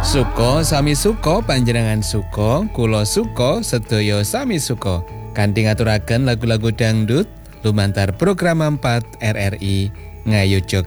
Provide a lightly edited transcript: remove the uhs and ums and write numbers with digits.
Suko sami suko panjenengan suko, kula suko sedaya sami suko. Kanthi ngaturaken lagu-lagu dangdut lumantar program 4 RRI ngayujo